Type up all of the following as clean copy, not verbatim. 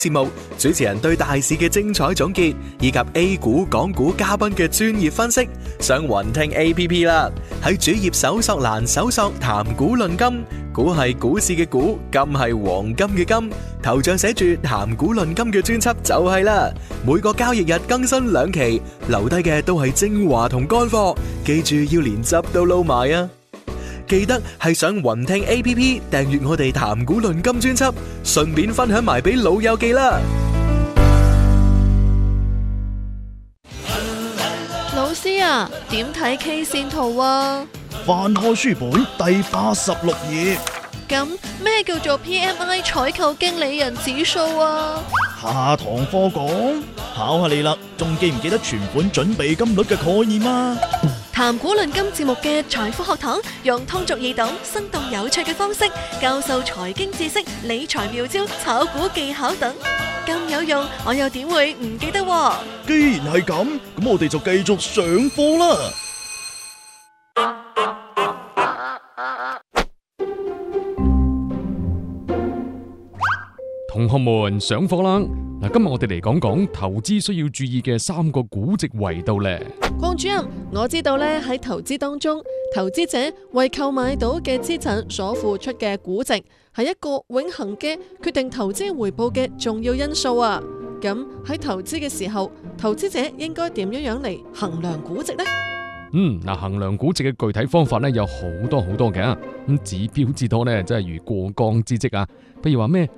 節目主持人對大市嘅精彩總結，以及 A 股、港股嘉賓嘅專業分析，上雲聽 APP 啦。喺主頁搜索欄搜索談股論金，股係股市嘅股，金係黃金嘅金，頭像寫住談股論金嘅專輯就係啦。每個交易日更新2期，留低嘅都係精華同乾貨，記住要連汁都撈埋啊！記得係上雲聽 APP 訂閱我哋談股論金專輯，順便分享埋俾老友記啦。 老師啊，點睇 K 線圖啊？ 翻開書本第86頁。 咁咩叫做 PMI 採購經理人指數啊？ 下堂課講，考下你啦，仲記唔記得存款準備金率嘅概念啊？ 談股論金節目嘅財富學堂，用通俗易懂、生動有趣嘅方式教授財經知識、理財妙招、炒股技巧等，咁有用，我又點會唔記得喎？ 既然係咁，咁我哋就繼續上課啦。 同學們上課啦！嗱，今日我哋嚟講講投資需要注意嘅3個估值維度咧。 鄺主任，我知道咧，喺投資當中，投資者為購買到嘅資產所付出嘅估值係一個永恆嘅決定投資回報嘅重要因素啊。咁喺投資嘅時候，投資者應該點樣嚟衡量估值呢？ 衡量估值嘅具體方法咧有好多嘅，咁指標之多咧，真係如過江之鯽啊！譬如話咩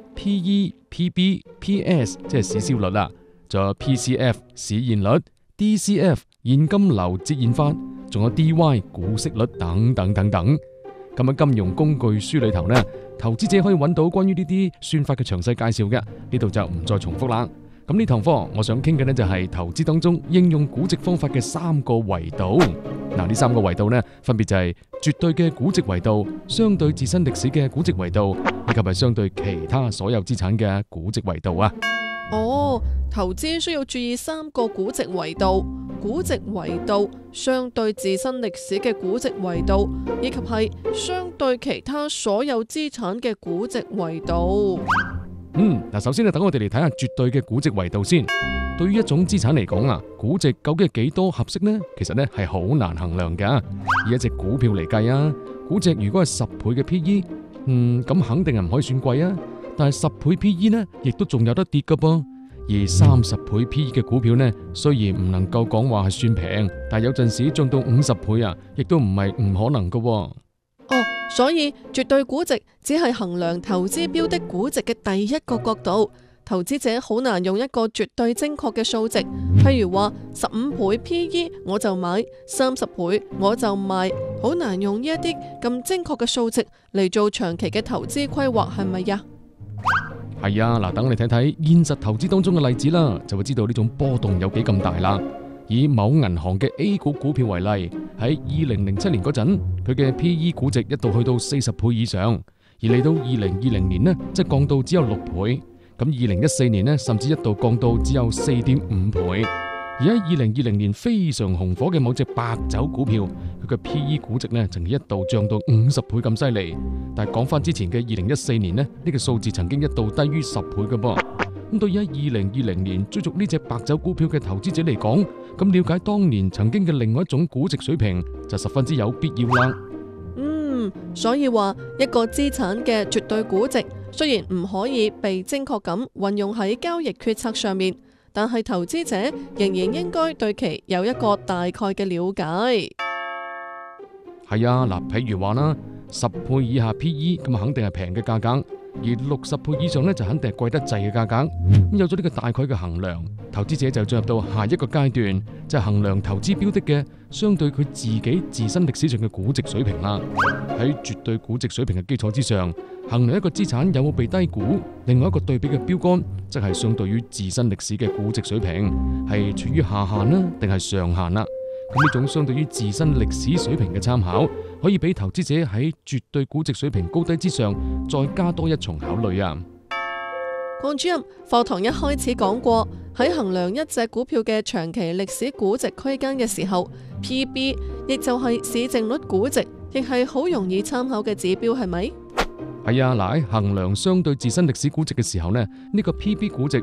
PE、PB、PS 即係市銷率啦，仲有 PCF 市現率、DCF 現金流折現法，仲有 DY 股息率等。咁喺金融工具書裏頭呢，投資者可以揾到關於呢啲算法嘅詳細介紹嘅，呢度就唔再重複啦。咁呢堂課我想傾嘅呢就係投資當中應用估值方法嘅3個維度。嗱，呢3個維度呢，分別就係絕對嘅估值維度、相對自身歷史嘅估值維度，以及係相對其他所有資產嘅估值維度啊。 投資需要注意3個估值維度：估值維度、相對自身歷史嘅估值維度，以及係相對其他所有資產嘅估值維度。 首先等我哋嚟睇下絕對嘅估值維度先。對於一種資產嚟講啊，估值究竟係幾多合適呢？其實呢係好難衡量噶。以一隻股票嚟計啊，估值如果係10倍嘅 PE，咁肯定係唔可以算貴啊。但係10倍 PE 呢，亦都仲有得跌噶噃。而30倍 PE 嘅股票呢，雖然唔能夠講話係算平，但係有陣時漲到50倍啊，亦都唔係唔可能噶。 所以絕對估值只係衡量投資標的估值嘅第一個角度，投資者好難用一個絕對精確嘅數值，譬如話15倍 PE 我就買，30倍我就賣，好難用呢一啲咁精確嘅數值嚟做長期嘅投資規劃，係咪呀？ 係啊，等你睇睇現實投資當中嘅例子啦，就會知道呢種波動有幾咁大啦。以某銀行嘅 A 股股票為例，喺2007年嗰陣，佢嘅 PE 估值一度去到40倍以上，而嚟到2020年呢，即係降到只有6倍。咁2014年呢，甚至一度降到只有4.5倍。而喺2020年非常紅火嘅某隻白酒股票，佢嘅 PE 估值呢，曾經一度漲到50倍咁犀利。但係講翻之前嘅2014年呢，呢個數字曾經一度低於10倍嘅噃。咁對於喺2020年追逐呢隻白酒股票嘅投資者嚟講，咁了解當年曾經嘅另外一種估值水平就十分之有必要啦。 所以話一個資產嘅絕對估值雖然唔可以被精確咁運用喺交易決策上面，但係投資者仍然應該對其有一個大概嘅了解。 係啊，譬如話啦，10倍以下 PE 咁肯定係平嘅價格。而60倍以上呢，就肯定係貴得滯嘅價格。有咗呢個大概嘅衡量，投資者就進入到下一個階段，就係衡量投資標的嘅相對佢自己自身歷史上嘅估值水平啦。喺絕對估值水平嘅基礎之上，衡量一個資產有冇被低估。另外一個對比嘅標杆，即係相對於自身歷史嘅估值水平，係處於下限啦，定係上限啦。咁呢種相對於自身歷史水平嘅參考，可以俾投資者喺絕對估值水平高低之上，再加多一重考慮啊。 鄺主任，課堂一開始講過，喺衡量一隻股票嘅長期歷史估值區間嘅時候 ，PB 亦就係市淨率估值，亦係好容易參考嘅指標，係咪？ 係啊，嗱喺衡量相對自身歷史估值嘅時候呢，呢個 P/B 估值